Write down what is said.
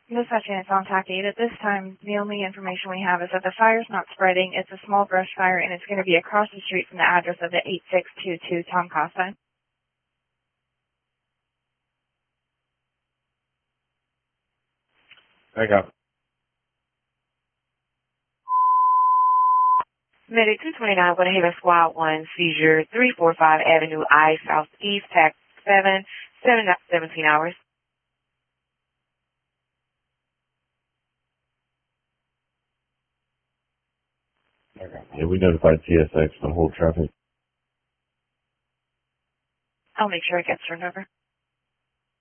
Dispatch units on TAC 8. At this time, the only information we have is that the fire's not spreading. It's a small brush fire, and it's going to be across the street from the address of the 8622 Tom Costa. Hang on. Medic 229, Winnehaven Squad 1, seizure 345 Avenue I, Southeast, TAC 7, 17 hours. Yeah, we notified TSX to hold traffic. I'll make sure it gets turned over.